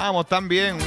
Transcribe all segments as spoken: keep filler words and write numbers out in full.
Vamos, también.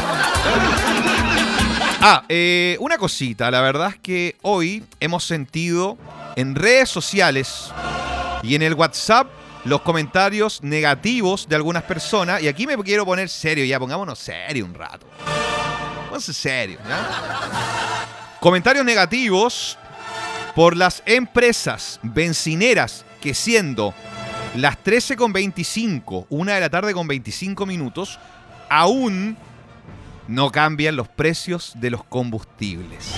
Ah, eh, una cosita. La verdad es que hoy hemos sentido en redes sociales y en el WhatsApp los comentarios negativos de algunas personas. Y aquí me quiero poner serio ya. Pongámonos serio un rato. Pónganse serio, ¿ya? Comentarios negativos por las empresas bencineras que siendo las trece con veinticinco, una de la tarde con veinticinco minutos, aún no cambian los precios de los combustibles.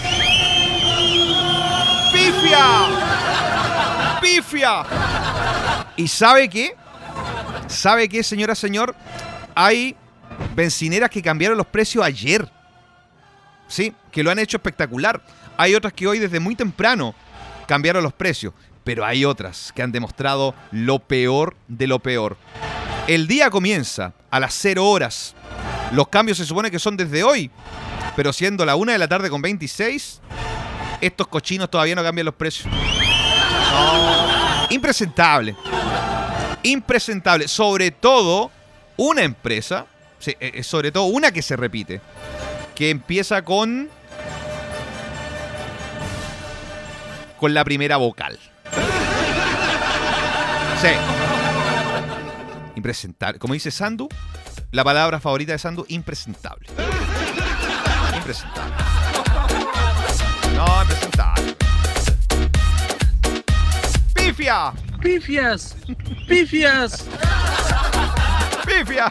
¡Pifia! ¡Pifia! ¿Y sabe qué? ¿Sabe qué, señora, señor? Hay bencineras que cambiaron los precios ayer. Sí, que lo han hecho espectacular. Hay otras que hoy desde muy temprano cambiaron los precios. Pero hay otras que han demostrado lo peor de lo peor. El día comienza a las cero horas. Los cambios se supone que son desde hoy. Pero siendo la una de la tarde con veintiséis, estos cochinos todavía no cambian los precios. No. Impresentable. Impresentable. Sobre todo una empresa, sobre todo una que se repite, que empieza con con la primera vocal. Sí. Impresentable. Como dice Sandu, la palabra favorita de Sandu, impresentable. Impresentable. No, impresentable. ¡Pifia! ¡Pifias! ¡Pifias! ¡Pifia!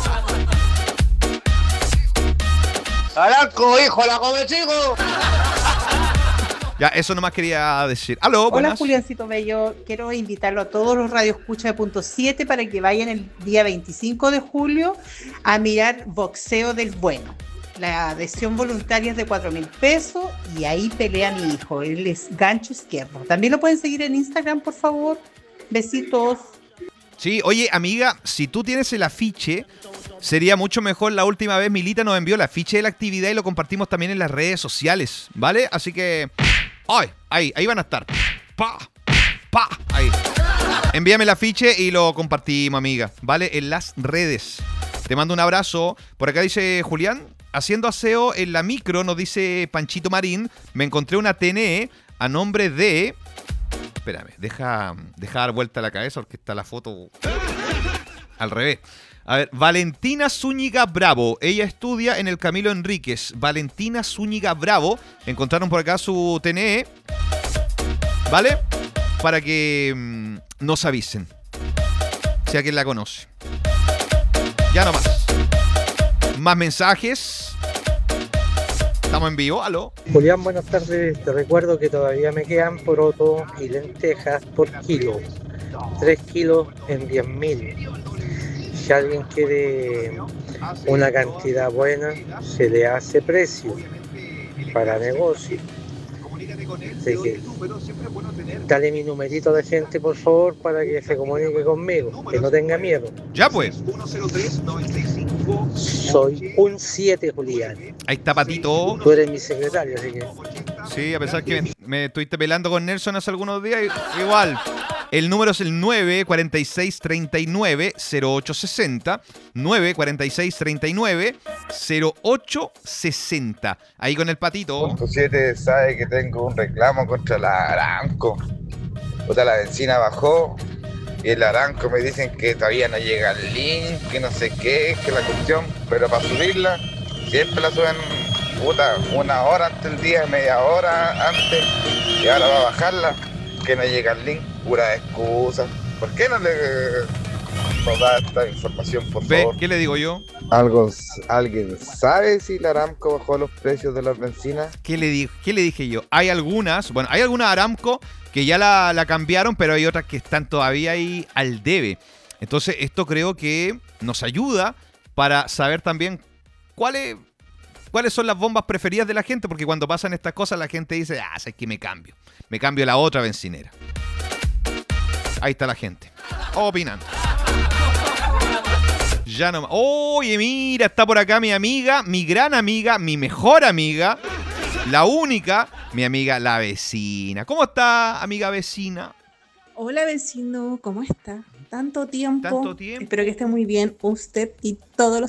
¡Aranco, hijo, la come chico! Ya, eso nomás quería decir. ¡Aló, buenas! Hola, Juliancito Bello. Quiero invitarlo a todos los radioescuchas de Punto siete para que vayan el día veinticinco de julio a mirar Boxeo del Bueno. La adhesión voluntaria es de cuatro mil pesos y ahí pelea mi hijo. Él es gancho izquierdo. También lo pueden seguir en Instagram, por favor. Besitos. Sí, oye, amiga, si tú tienes el afiche, sería mucho mejor. La última vez Milita nos envió el afiche de la actividad y lo compartimos también en las redes sociales, ¿vale? Así que... ¡ay! Ahí, ahí van a estar. ¡Pa! ¡Pa! Ahí. Envíame el afiche y lo compartimos, amiga, ¿vale? En las redes. Te mando un abrazo. Por acá dice Julián, haciendo aseo en la micro, nos dice Panchito Marín, me encontré una T N E a nombre de... Espérame, deja, deja dar vuelta la cabeza porque está la foto al revés. A ver, Valentina Zúñiga Bravo. Ella estudia en el Camilo Enríquez. Valentina Zúñiga Bravo. Encontraron por acá su T N E. ¿Vale? Para que mmm, nos avisen. Si alguien la conoce. Ya no más. Más mensajes. Estamos en vivo, aló. Julián, buenas tardes. Te recuerdo que todavía me quedan porotos y lentejas por kilo. tres kilos en diez mil. Si alguien quiere una cantidad buena, se le hace precio para negocio. Así que dale mi numerito de gente, por favor, para que se comunique conmigo, que no tenga miedo. Ya pues. Soy un siete, Julián. Ahí está Patito. Tú eres mi secretario, así que... Sí, a pesar que me, me estuviste pelando con Nelson hace algunos días, igual. El número es el nueve cuatro seis, tres nueve, cero ocho seis cero. nueve cuatro seis, tres nueve, cero ocho seis cero. Ahí con el Patito. Punto siete sabe que tengo un reclamo contra la Aramco. Puta, la benzina bajó y el Aramco me dicen que todavía no llega el link, que no sé qué, que la cuestión, pero para subirla siempre la suben, puta, una hora antes del día, media hora antes, y ahora va a bajarla, que no llega el link, pura excusa. ¿Por qué no le nos da esta información, por Ve, favor? ¿qué le digo yo? ¿Algo, ¿Alguien sabe si la Aramco bajó los precios de las bencinas? ¿Qué le, di- ¿Qué le dije yo? Hay algunas, bueno, hay algunas Aramco que ya la, la cambiaron, pero hay otras que están todavía ahí al debe. Entonces, esto creo que nos ayuda para saber también cuáles, cuáles son las bombas preferidas de la gente, porque cuando pasan estas cosas la gente dice, ah, sé que me cambio. Me cambio a la otra bencinera. Ahí está la gente, opinando. Ya no. Oye, mira, está por acá mi amiga, mi gran amiga, mi mejor amiga, la única, mi amiga, la vecina. ¿Cómo está, amiga vecina? Hola vecino, ¿cómo está? Tanto tiempo. Tanto tiempo. Espero que esté muy bien usted y todos los